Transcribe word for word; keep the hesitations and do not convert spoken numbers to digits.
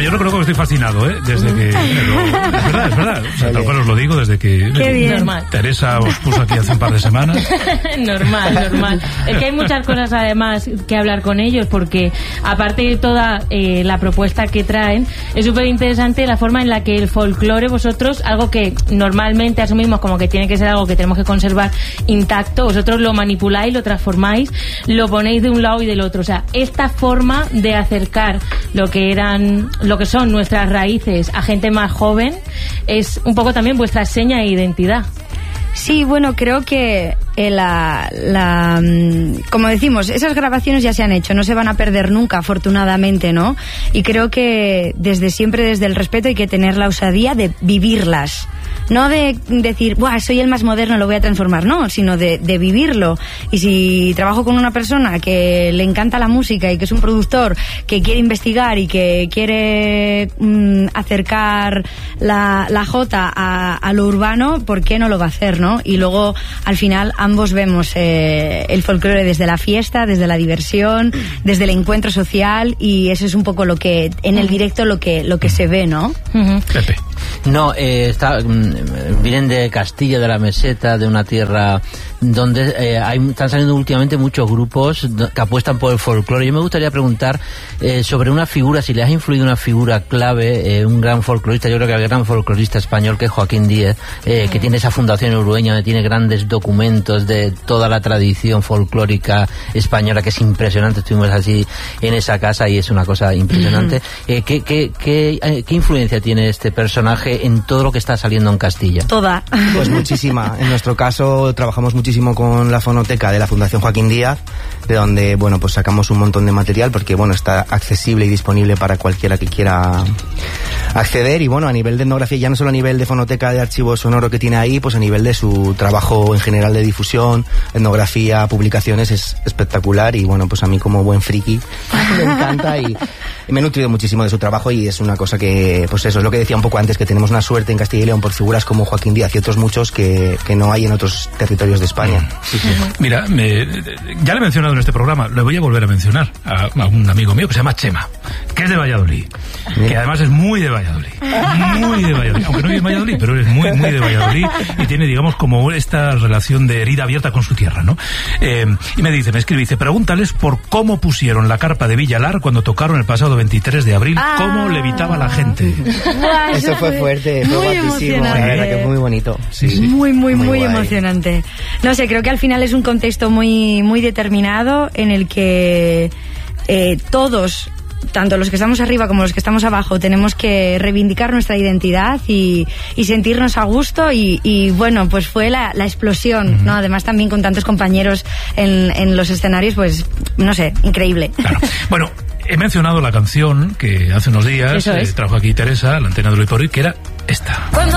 yo no creo que estoy fascinado, ¿eh? Desde que... Pero, es verdad, es verdad. O sea, tal cual os lo digo, desde que... Qué bien. Normal. Teresa os puso aquí hace un par de semanas. Normal, normal. Es que hay muchas cosas además que hablar con ellos, porque aparte de toda eh, la propuesta que traen, es súper interesante la forma en la que el folclore, vosotros, algo que normalmente asumimos como que tiene que ser algo que tenemos que conservar intacto, vosotros lo manipuláis, lo transformáis, lo ponéis de un lado y del otro. O sea, esta forma de acercar lo que eran, lo que son nuestras raíces a gente más joven es un poco también vuestra seña de identidad. Sí, bueno, creo que eh, la, la, como decimos, esas grabaciones ya se han hecho, no se van a perder nunca, afortunadamente, ¿no? Y creo que desde siempre, desde el respeto, hay que tener la osadía de vivirlas. No de decir, ¡buah, soy el más moderno, lo voy a transformar! No, sino de, de vivirlo. Y si trabajo con una persona que le encanta la música y que es un productor que quiere investigar y que quiere mmm, acercar la, la jota a, a lo urbano, ¿por qué no lo va a hacer, no? Y luego, al final, ambos vemos eh, el folclore desde la fiesta, desde la diversión, desde el encuentro social, y eso es un poco lo que, en el directo, lo que, lo que se ve, ¿no? Uh-huh. Pepe. No, eh, está, vienen de Castilla, de la Meseta, de una tierra donde eh, hay, están saliendo últimamente muchos grupos que apuestan por el folclore. Yo me gustaría preguntar eh, sobre una figura, si le has influido una figura clave, eh, un gran folclorista, yo creo que el gran folclorista español, que es Joaquín Díez, eh, que tiene esa fundación urugueña donde tiene grandes documentos de toda la tradición folclórica española, que es impresionante. Estuvimos así en esa casa y es una cosa impresionante. Eh, ¿qué, qué, qué, eh, ¿Qué influencia tiene este personaje en todo lo que está saliendo en Castilla? Toda. Pues muchísima. En nuestro caso trabajamos muchísimo con la fonoteca de la Fundación Joaquín Díaz, de donde, bueno, pues sacamos un montón de material porque, bueno, está accesible y disponible para cualquiera que quiera acceder. Y bueno, a nivel de etnografía, ya no solo a nivel de fonoteca de archivo sonoro que tiene ahí, pues a nivel de su trabajo en general de difusión, etnografía, publicaciones, es espectacular. Y bueno, pues a mí como buen friki me encanta y me he nutrido muchísimo de su trabajo, y es una cosa que, pues eso es lo que decía un poco antes, que tenemos una suerte en Castilla y León por figuras como Joaquín Díaz y otros muchos que, que no hay en otros territorios de España. Sí, sí. Mira, me, ya le he mencionado en este programa, le voy a volver a mencionar a, a un amigo mío que se llama Chema, que es de Valladolid, que además es muy de Valladolid, muy de Valladolid, aunque no vive en Valladolid, pero es muy, muy de Valladolid y tiene, digamos, como esta relación de herida abierta con su tierra, ¿no? Eh, y me dice, me escribe, dice, pregúntales por cómo pusieron la carpa de Villalar cuando tocaron el pasado veintitrés de abril, ah, cómo levitaba la gente. Wow, eso fue fuerte, fue muy guapísimo, la verdad que fue muy bonito. Sí, sí. Muy, muy, muy, muy guay. emocionante. No sé, creo que al final es un contexto muy, muy determinado en el que eh, todos, tanto los que estamos arriba como los que estamos abajo, tenemos que reivindicar nuestra identidad y, y sentirnos a gusto y, y bueno, pues fue la, la explosión, uh-huh. ¿no? Además también con tantos compañeros en, en los escenarios, pues no sé, increíble. Claro. Bueno, he mencionado la canción que hace unos días eh, trajo aquí Teresa, la antena de Luis Porri, que era esta. Cuando